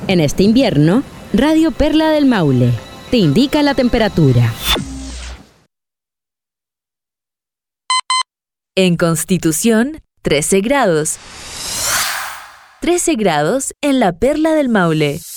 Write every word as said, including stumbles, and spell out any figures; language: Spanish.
En este invierno, Radio Perla del Maule te indica la temperatura. En Constitución, trece grados. trece grados en la Perla del Maule.